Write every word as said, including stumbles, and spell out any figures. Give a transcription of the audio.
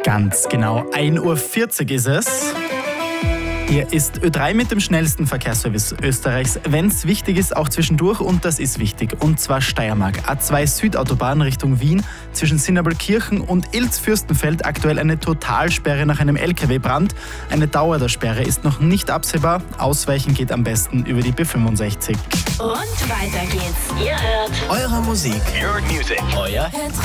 Ganz genau, ein Uhr vierzig ist es. Hier ist Ö drei mit dem schnellsten Verkehrsservice Österreichs, wenn es wichtig ist, auch zwischendurch, und das ist wichtig. Und zwar Steiermark. A zwei Südautobahn Richtung Wien zwischen Sinnabelkirchen und Ilz-Fürstenfeld aktuell eine Totalsperre nach einem L K W-Brand. Eine Dauer der Sperre ist noch nicht absehbar. Ausweichen geht am besten über die B fünfundsechzig. Und weiter geht's. Ihr hört Eure Musik. Your music. Euer